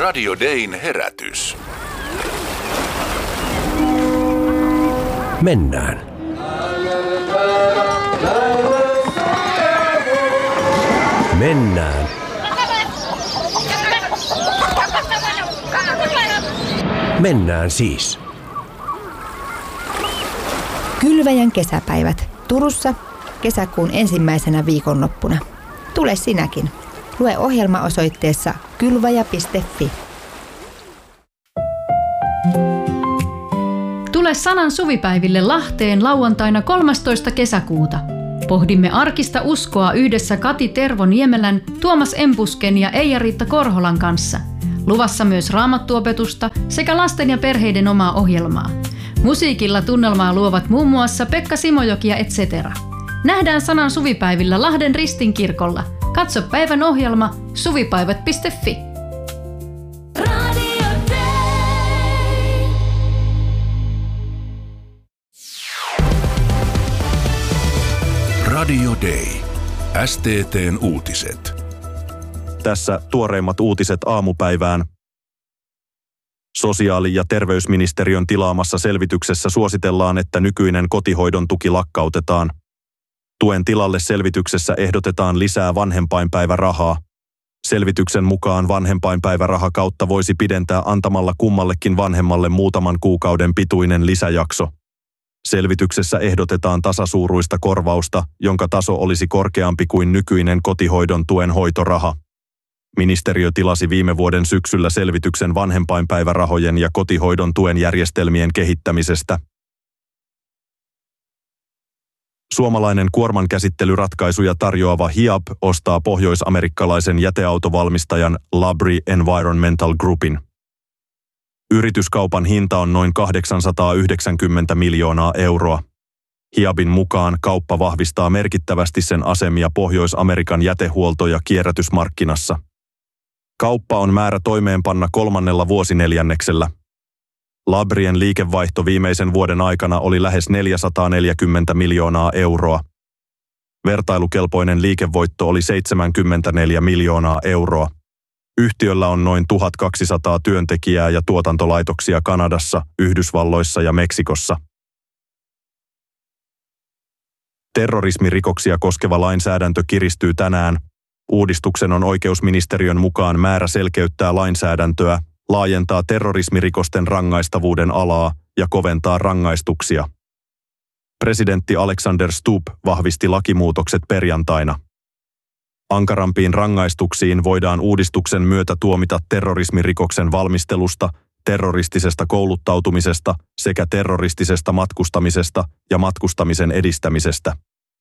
Radio Dayn herätys. Mennään. Mennään. Mennään siis. Kylväjän kesäpäivät Turussa kesäkuun ensimmäisenä viikonloppuna. Tule sinäkin. Lue ohjelma osoitteessa kylvaja.fi. Tule Sanan suvipäiville Lahteen lauantaina 13. kesäkuuta. Pohdimme arkista uskoa yhdessä Kati Tervo-Niemelän, Tuomas Empusken ja Eija-Riitta Korholan kanssa. Luvassa myös raamattuopetusta sekä lasten ja perheiden omaa ohjelmaa. Musiikilla tunnelmaa luovat muun muassa Pekka Simojoki ja etc. Nähdään Sanan suvipäivillä Lahden Ristinkirkolla. Katso päivän ohjelma suvipäivät.fi. Radio Day. STT:n uutiset. Tässä tuoreimmat uutiset aamupäivään. Sosiaali- ja terveysministeriön tilaamassa selvityksessä suositellaan, että nykyinen kotihoidon tuki lakkautetaan. Tuen tilalle selvityksessä ehdotetaan lisää vanhempainpäivärahaa. Selvityksen mukaan vanhempainpäivärahakautta voisi pidentää antamalla kummallekin vanhemmalle muutaman kuukauden pituinen lisäjakso. Selvityksessä ehdotetaan tasasuuruista korvausta, jonka taso olisi korkeampi kuin nykyinen kotihoidon tuen hoitoraha. Ministeriö tilasi viime vuoden syksyllä selvityksen vanhempainpäivärahojen ja kotihoidon tuen järjestelmien kehittämisestä. Suomalainen kuormankäsittelyratkaisuja tarjoava Hiab ostaa pohjois-amerikkalaisen jäteautovalmistajan Labrie Environmental Groupin. Yrityskaupan hinta on noin 890 miljoonaa euroa. Hiabin mukaan kauppa vahvistaa merkittävästi sen asemia Pohjois-Amerikan jätehuolto- ja kierrätysmarkkinassa. Kauppa on määrä toimeenpanna 3. vuosineljänneksellä. Labrien liikevaihto viimeisen vuoden aikana oli lähes 440 miljoonaa euroa. Vertailukelpoinen liikevoitto oli 74 miljoonaa euroa. Yhtiöllä on noin 1200 työntekijää ja tuotantolaitoksia Kanadassa, Yhdysvalloissa ja Meksikossa. Terrorismirikoksia koskeva lainsäädäntö kiristyy tänään. Uudistuksen on oikeusministeriön mukaan määrä selkeyttää lainsäädäntöä, laajentaa terrorismirikosten rangaistavuuden alaa ja koventaa rangaistuksia. Presidentti Alexander Stubb vahvisti lakimuutokset perjantaina. Ankarampiin rangaistuksiin voidaan uudistuksen myötä tuomita terrorismirikoksen valmistelusta, terroristisesta kouluttautumisesta sekä terroristisesta matkustamisesta ja matkustamisen edistämisestä.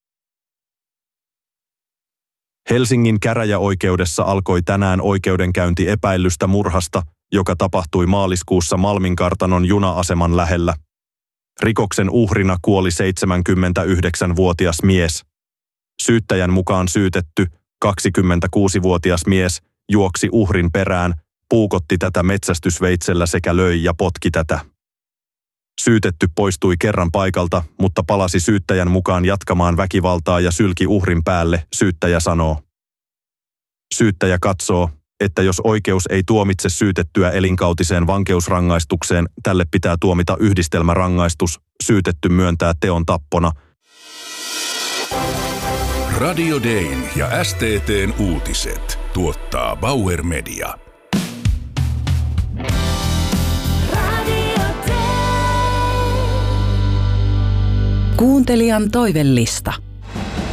Helsingin käräjäoikeudessa alkoi tänään oikeudenkäynti epäillystä murhasta, joka tapahtui maaliskuussa Malminkartanon juna-aseman lähellä. Rikoksen uhrina kuoli 79-vuotias mies. Syyttäjän mukaan syytetty, 26-vuotias mies, juoksi uhrin perään, puukotti tätä metsästysveitsellä sekä löi ja potki tätä. Syytetty poistui kerran paikalta, mutta palasi syyttäjän mukaan jatkamaan väkivaltaa ja sylki uhrin päälle, syyttäjä sanoo. Syyttäjä katsoo, että jos oikeus ei tuomitse syytettyä elinkautiseen vankeusrangaistukseen, tälle pitää tuomita yhdistelmärangaistus, syytetty myöntää teon tappona. Radio Dayn ja STT:n uutiset tuottaa Bauer Media. Kuuntelijan toivellista.